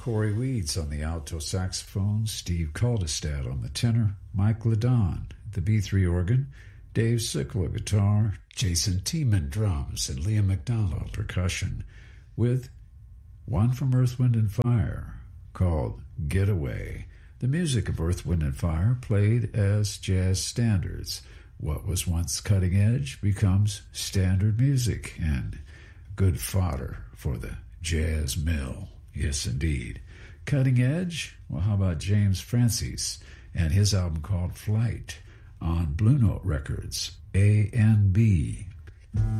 Corey Weeds on the alto saxophone, Steve Caldestad on the tenor, Mike Ladon at the B3 organ, Dave Sickler guitar, Jason Tiemann drums, and Liam McDonald percussion, with one from Earth, Wind & Fire called Getaway. The music of Earth, Wind & Fire played as jazz standards. What was once cutting edge becomes standard music and good fodder for the jazz mill. Yes, indeed. Cutting edge? Well, how about James Francis and his album called Flight on Blue Note Records, A&B.